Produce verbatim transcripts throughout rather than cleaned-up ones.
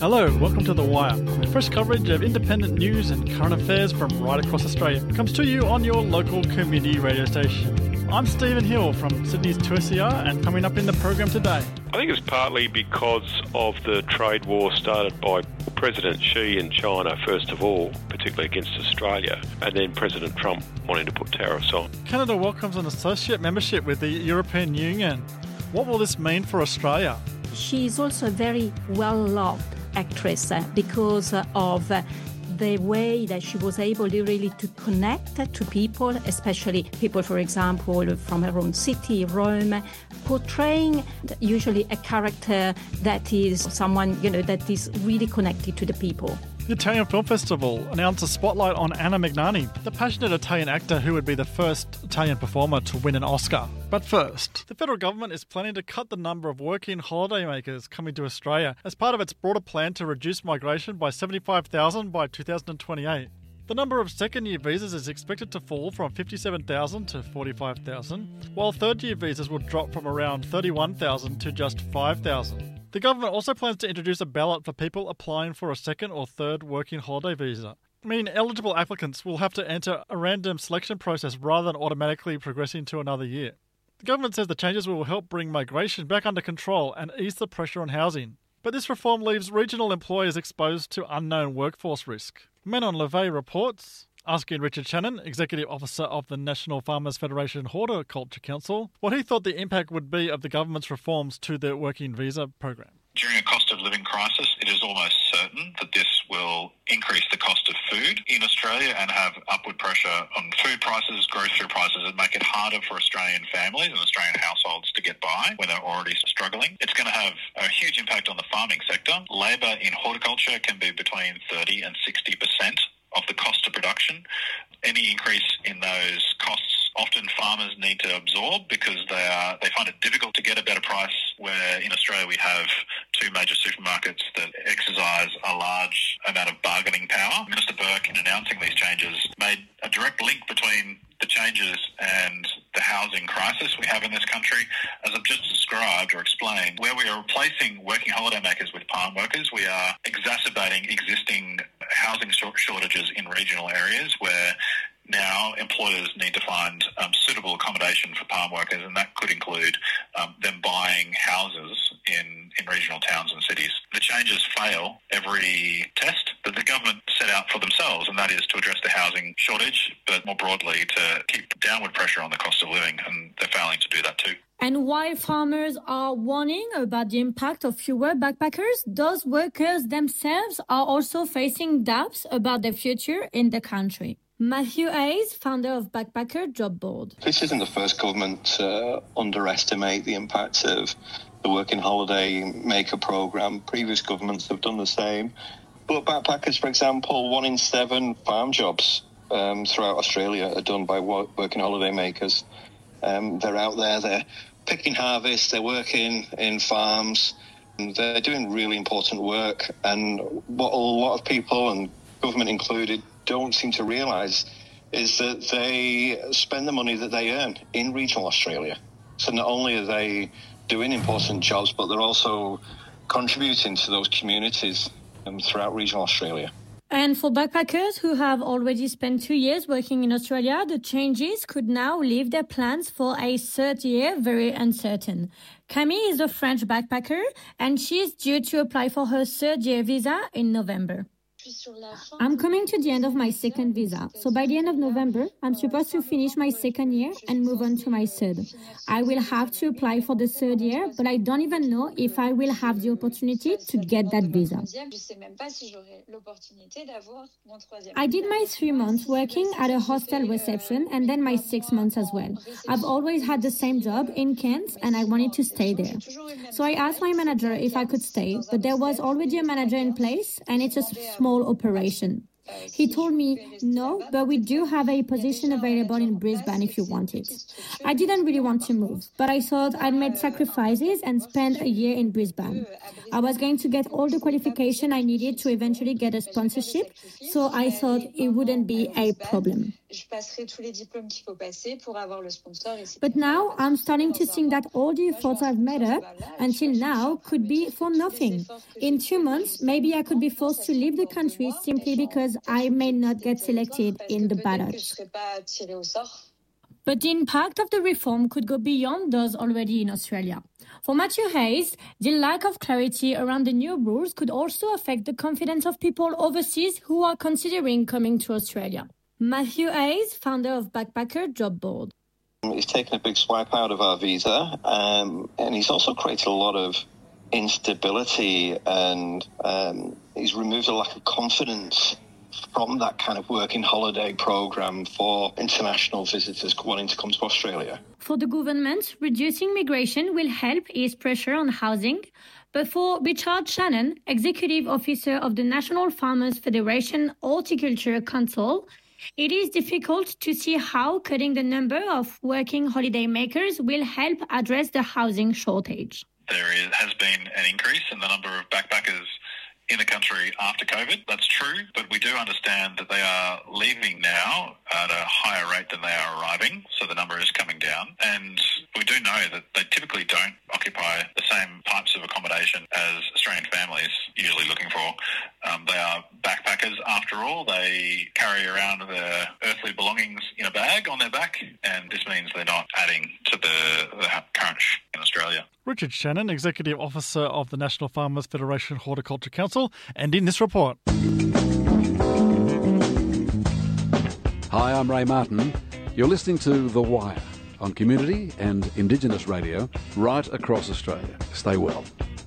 Hello, welcome to The Wire, where fresh coverage of independent news and current affairs from right across Australia comes to you on your local community radio station. I'm Stephen Hill from Sydney's two S E R, and coming up in the program today. I think it's partly because of the trade war started by President Xi in China, first of all, particularly against Australia, and then President Trump wanting to put tariffs on. Canada welcomes an associate membership with the European Union. What will this mean for Australia? She's also a very well-loved actress uh, because uh, of uh, the way that she was able to really to connect uh, to people, especially people, for example, from her own city, Rome, portraying usually a character that is someone, you know, that is really connected to the people. The Italian Film Festival announced a spotlight on Anna Magnani, the passionate Italian actor who would be the first Italian performer to win an Oscar. But first, the federal government is planning to cut the number of working holidaymakers coming to Australia as part of its broader plan to reduce migration by seventy-five thousand by two thousand twenty-eight. The number of second-year visas is expected to fall from fifty-seven thousand to forty-five thousand, while third-year visas will drop from around thirty-one thousand to just five thousand. The government also plans to introduce a ballot for people applying for a second or third working holiday visa, meaning eligible applicants will have to enter a random selection process rather than automatically progressing to another year. The government says the changes will help bring migration back under control and ease the pressure on housing. But this reform leaves regional employers exposed to unknown workforce risk. Manon Levey reports, asking Richard Shannon, Executive Officer of the National Farmers Federation Horticulture Council, what he thought the impact would be of the government's reforms to the working visa program. During a cost of living crisis, it is almost certain that this will increase the cost of food in Australia and have upward pressure on food prices, grocery prices, and make it harder for Australian families and Australian households to get by when they're already struggling. It's going to have a huge impact on the farming sector. Labour in horticulture can be between thirty and sixty percent of the cost of production. Any increase in those costs, often farmers need to absorb because they are they find it difficult to get a better price, where in Australia we have two major supermarkets that exercise a large amount of bargaining power. Minister Burke, in announcing these changes, made a direct link between the changes and the housing crisis we have in this country. As I've just described or explained, where we are replacing working holidaymakers with farm workers, we are exacerbating existing housing shortages in regional areas where now employers need to find um, suitable accommodation for farm workers, and that could include um, them buying houses in, in regional towns and cities. The changes fail every test that the government set out for themselves, and that is to address the housing shortage, but more broadly to keep downward pressure on the cost of living, and they're failing to do that too. And while farmers are warning about the impact of fewer backpackers, those workers themselves are also facing doubts about their future in the country. Matthew Hayes, founder of Backpacker Job Board. This isn't the first government to underestimate the impact of the Working Holiday Maker programme. Previous governments have done the same. But backpackers, for example, one in seven farm jobs um, throughout Australia are done by working holiday makers. Um, they're out there, they're picking harvest, they're working in farms, and they're doing really important work. And what a lot of people, and government included, don't seem to realise is that they spend the money that they earn in regional Australia. So not only are they doing important jobs, but they're also contributing to those communities um, throughout regional Australia. And for backpackers who have already spent two years working in Australia, the changes could now leave their plans for a third year very uncertain. Camille is a French backpacker, and she's due to apply for her third year visa in November. I'm coming to the end of my second visa, so by the end of November, I'm supposed to finish my second year and move on to my third. I will have to apply for the third year, but I don't even know if I will have the opportunity to get that visa. I did my three months working at a hostel reception and then my six months as well. I've always had the same job in Cairns and I wanted to stay there. So I asked my manager if I could stay, but there was already a manager in place and it's a small operation. He told me, no, but we do have a position available in Brisbane if you want it. I didn't really want to move, but I thought I'd made sacrifices and spend a year in Brisbane. I was going to get all the qualification I needed to eventually get a sponsorship, so I thought it wouldn't be a problem. But now I'm starting to think that all the efforts I've made up until now could be for nothing. In two months, maybe I could be forced to leave the country simply because I may not get selected in the ballot. But the impact of the reform could go beyond those already in Australia. For Matthew Hayes, the lack of clarity around the new rules could also affect the confidence of people overseas who are considering coming to Australia. Matthew Hayes, founder of Backpacker Job Board. He's taken a big swipe out of our visa, um, and he's also created a lot of instability, and um, he's removed a lack of confidence from that kind of working holiday program for international visitors wanting to come to Australia. For the government, reducing migration will help ease pressure on housing. But for Richard Shannon, Executive Officer of the National Farmers Federation Horticulture Council, it is difficult to see how cutting the number of working holiday makers will help address the housing shortage. There is, has been an increase in the number of backpackers in the country after COVID. That's true, but we do understand that they are leaving now at a higher rate than they are arriving, so the number is coming down. And we do know that they typically don't occupy the same types of accommodation as Australian families usually looking for. Um, they are backpackers after all. They carry around their earthly belongings in a bag on their back, and this means they're not adding to the, the current sh- in Australia. Richard Shannon, Executive Officer of the National Farmers Federation Horticulture Council, and in this report. Hi, I'm Ray Martin. You're listening to The Wire on Community and Indigenous Radio right across Australia. Stay well.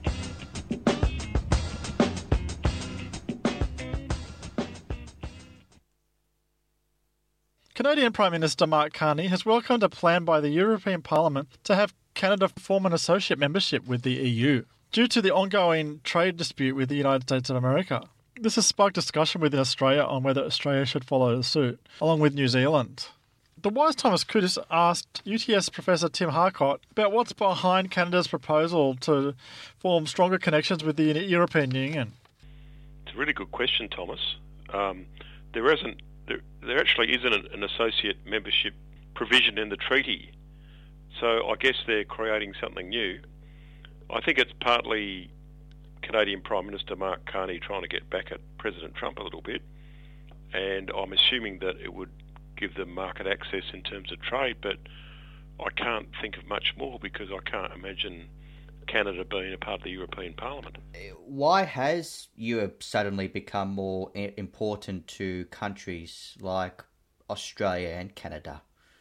Canadian Prime Minister Mark Carney has welcomed a plan by the European Parliament to have Canada form an associate membership with the E U due to the ongoing trade dispute with the United States of America. This has sparked discussion within Australia on whether Australia should follow suit, along with New Zealand. The Wise Thomas Kudis asked U T S Professor Tim Harcott about what's behind Canada's proposal to form stronger connections with the European Union. It's a really good question, Thomas. Um, there isn't, there, there actually isn't an, an associate membership provision in the treaty. So I guess they're creating something new. I think it's partly Canadian Prime Minister Mark Carney trying to get back at President Trump a little bit, and I'm assuming that it would give them market access in terms of trade, but I can't think of much more because I can't imagine Canada being a part of the European Parliament. Why has Europe suddenly become more important to countries like Australia and Canada?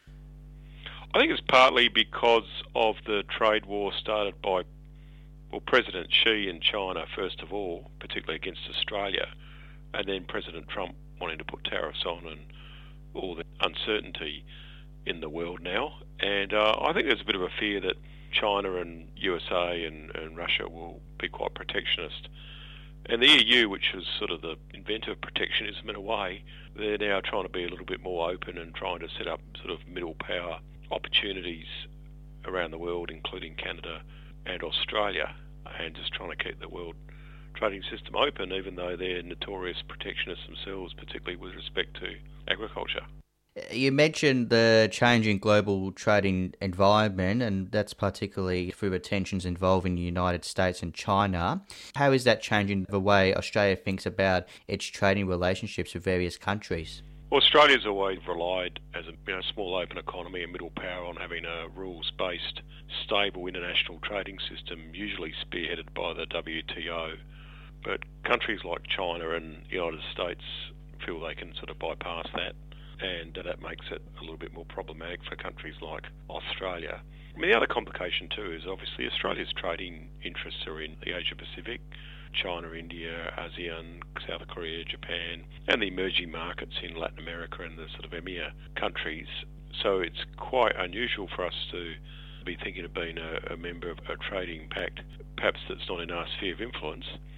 I think it's partly because of the trade war started by well, President Xi in China, first of all, particularly against Australia, and then President Trump wanting to put tariffs on and all the uncertainty in the world now. And uh, I think there's a bit of a fear that China and U S A and, and Russia will be quite protectionist. And the E U, which was sort of the inventor of protectionism in a way, they're now trying to be a little bit more open and trying to set up sort of middle power opportunities around the world, including Canada and Australia, and just trying to keep the world trading system open, even though they're notorious protectionists themselves, particularly with respect to agriculture. You mentioned the changing global trading environment, and that's particularly through the tensions involving the United States and China. How is that changing the way Australia thinks about its trading relationships with various countries? Well, Australia's always relied as a you know, small open economy and middle power on having a rules-based, stable international trading system, usually spearheaded by the W T O. But countries like China and the United States feel they can sort of bypass that, and that makes it a little bit more problematic for countries like Australia. I mean, the other complication too is obviously Australia's trading interests are in the Asia-Pacific, China, India, ASEAN, South Korea, Japan, and the emerging markets in Latin America and the sort of EMEA countries. So it's quite unusual for us to be thinking of being a, a member of a trading pact, perhaps that's not in our sphere of influence.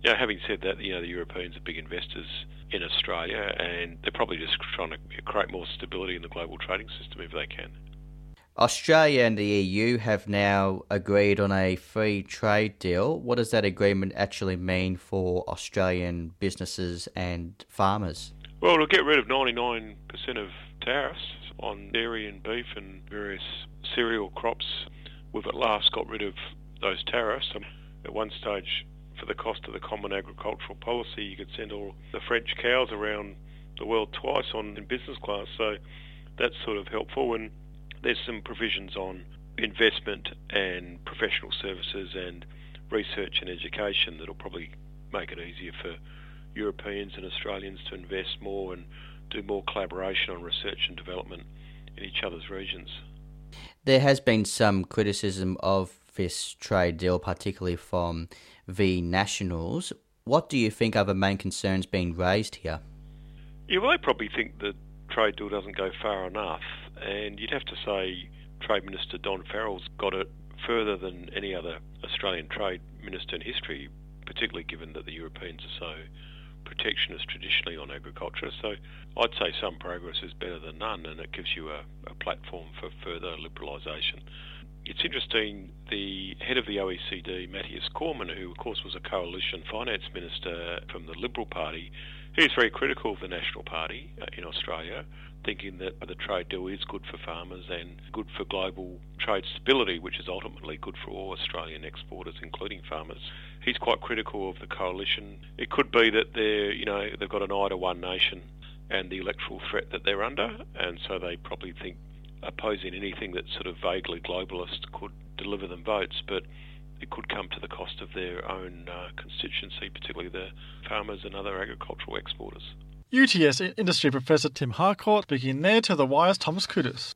You know, having said that, you know, the Europeans are big investors in Australia, and they're probably just trying to create more stability in the global trading system if they can. Australia and the E U have now agreed on a free trade deal. What does that agreement actually mean for Australian businesses and farmers? Well, it'll get rid of ninety-nine percent of tariffs on dairy and beef and various cereal crops. We've at last got rid of those tariffs. At one stage, for the cost of the Common Agricultural Policy, you could send all the French cows around the world twice on in business class. So that's sort of helpful. And there's some provisions on investment and professional services and research and education that'll probably make it easier for Europeans and Australians to invest more and do more collaboration on research and development in each other's regions. There has been some criticism of this trade deal, particularly from the Nationals. What do you think are the main concerns being raised here? Yeah, well, they probably think the trade deal doesn't go far enough, and you'd have to say Trade Minister Don Farrell's got it further than any other Australian trade minister in history, particularly given that the Europeans are so protectionist traditionally on agriculture. So I'd say some progress is better than none, and it gives you a, a platform for further liberalisation. It's interesting, the head of the O E C D, Matthias Cormann, who of course was a coalition finance minister from the Liberal Party, he's very critical of the National Party uh, in Australia, thinking that the trade deal is good for farmers and good for global trade stability, which is ultimately good for all Australian exporters, including farmers. He's quite critical of the coalition. It could be that they're, you know, they've got an eye to One Nation and the electoral threat that they're under, and so they probably think opposing anything that's sort of vaguely globalist could deliver them votes, but it could come to the cost of their own uh, constituency, particularly the farmers and other agricultural exporters. U T S industry professor Tim Harcourt speaking there to The Wire's Thomas Kudus.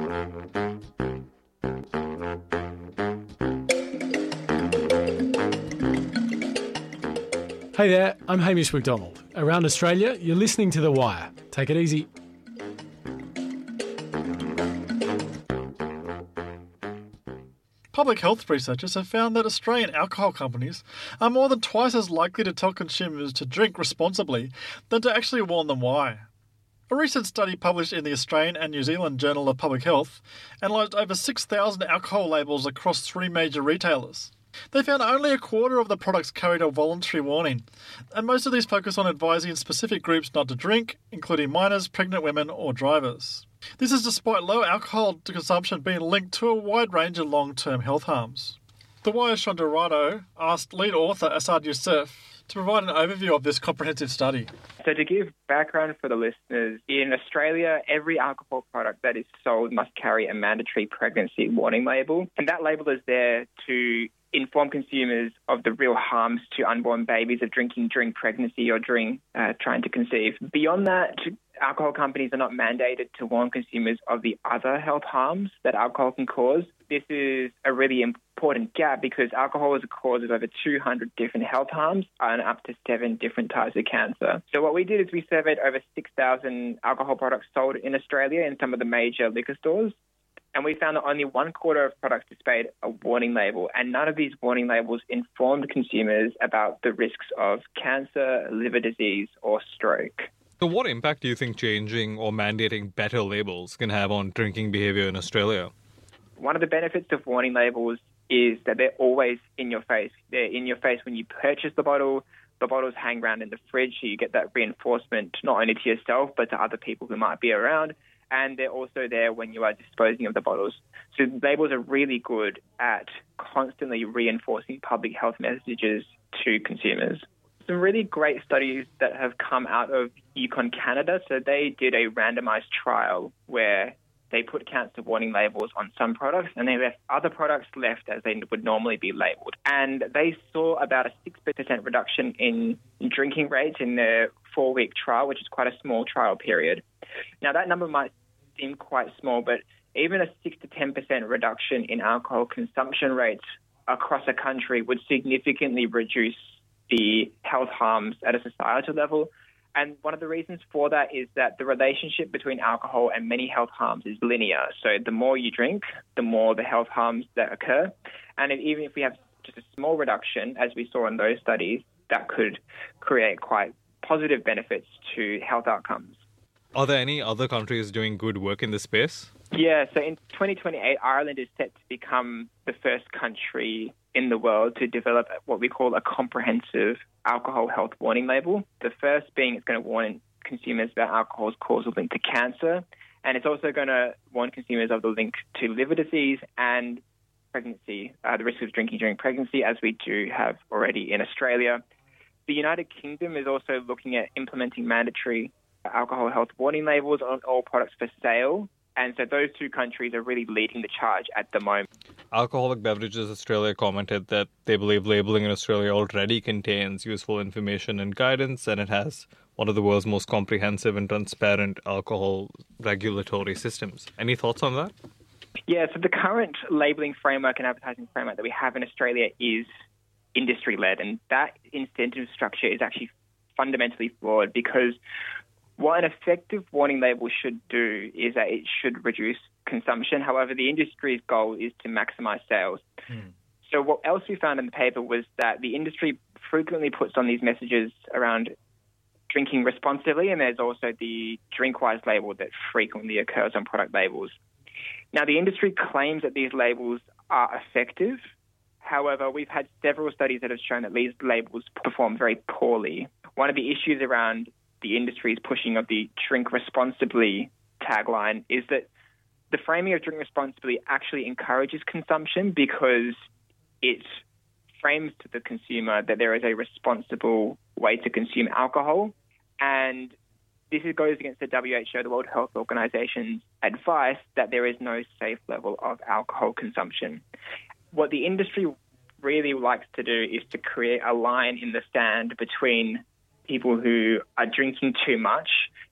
Hey there, I'm Hamish McDonald. Around Australia, you're listening to The Wire. Take it easy. Public health researchers have found that Australian alcohol companies are more than twice as likely to tell consumers to drink responsibly than to actually warn them why. A recent study published in the Australian and New Zealand Journal of Public Health analysed over six thousand alcohol labels across three major retailers. They found only a quarter of the products carried a voluntary warning, and most of these focus on advising specific groups not to drink, including minors, pregnant women or drivers. This is despite low alcohol consumption being linked to a wide range of long-term health harms. The Wire's Sean Dorado asked lead author Asad Youssef to provide an overview of this comprehensive study. So to give background for the listeners, in Australia, every alcohol product that is sold must carry a mandatory pregnancy warning label, and that label is there to inform consumers of the real harms to unborn babies of drinking during pregnancy or during uh, trying to conceive. Beyond that, alcohol companies are not mandated to warn consumers of the other health harms that alcohol can cause. This is a really important gap because alcohol is a cause of over two hundred different health harms and up to seven different types of cancer. So what we did is we surveyed over six thousand alcohol products sold in Australia in some of the major liquor stores. And we found that only one quarter of products displayed a warning label, and none of these warning labels informed consumers about the risks of cancer, liver disease, or stroke. So what impact do you think changing or mandating better labels can have on drinking behaviour in Australia? One of the benefits of warning labels is that they're always in your face. They're in your face when you purchase the bottle. The bottles hang around in the fridge, so you get that reinforcement not only to yourself but to other people who might be around. And they're also there when you are disposing of the bottles. So labels are really good at constantly reinforcing public health messages to consumers. Some really great studies that have come out of Yukon, Canada. So they did a randomized trial where they put cancer warning labels on some products and they left other products left as they would normally be labelled. And they saw about a six percent reduction in drinking rates in their four-week trial, which is quite a small trial period. Now, that number might seem quite small, but even a six to ten percent reduction in alcohol consumption rates across a country would significantly reduce the health harms at a societal level. And one of the reasons for that is that the relationship between alcohol and many health harms is linear. So the more you drink, the more the health harms that occur. And if, even if we have just a small reduction, as we saw in those studies, that could create quite positive benefits to health outcomes. Are there any other countries doing good work in this space? Yeah, so in twenty twenty-eight, Ireland is set to become the first country in the world to develop what we call a comprehensive alcohol health warning label. The first being it's going to warn consumers about alcohol's causal link to cancer, and it's also going to warn consumers of the link to liver disease and pregnancy, uh, the risk of drinking during pregnancy, as we do have already in Australia. The United Kingdom is also looking at implementing mandatory alcohol health warning labels on all products for sale. And so those two countries are really leading the charge at the moment. Alcoholic Beverages Australia commented that they believe labelling in Australia already contains useful information and guidance, and it has one of the world's most comprehensive and transparent alcohol regulatory systems. Any thoughts on that? Yeah, so the current labelling framework and advertising framework that we have in Australia is industry-led, and that incentive structure is actually fundamentally flawed because what an effective warning label should do is that it should reduce consumption. However, the industry's goal is to maximise sales. Mm. So what else we found in the paper was that the industry frequently puts on these messages around drinking responsibly, and there's also the DrinkWise label that frequently occurs on product labels. Now, the industry claims that these labels are effective. However, we've had several studies that have shown that these labels perform very poorly. One of the issues around the industry's pushing of the drink responsibly tagline is that the framing of drink responsibly actually encourages consumption because it frames to the consumer that there is a responsible way to consume alcohol. And this goes against the W H O, the World Health Organization's advice that there is no safe level of alcohol consumption. What the industry really likes to do is to create a line in the sand between people who are drinking too much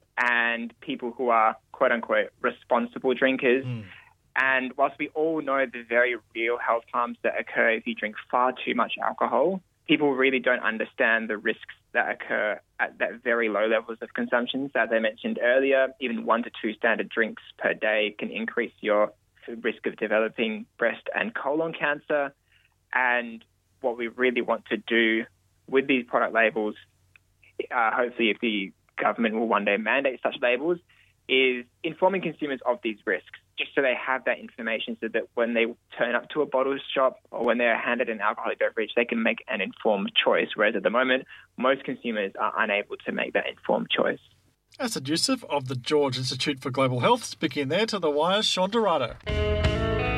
and people who are, quote-unquote, responsible drinkers. Mm. And whilst we all know the very real health harms that occur if you drink far too much alcohol, people really don't understand the risks that occur at that very low levels of consumption. So as I mentioned earlier, even one to two standard drinks per day can increase your risk of developing breast and colon cancer. And what we really want to do with these product labels, uh, hopefully if the government will one day mandate such labels, is informing consumers of these risks, just so they have that information so that when they turn up to a bottle shop or when they're handed an alcoholic beverage, they can make an informed choice, whereas at the moment, most consumers are unable to make that informed choice. Asad Yusuf of the George Institute for Global Health, speaking there to The Wire's Sean Dorado.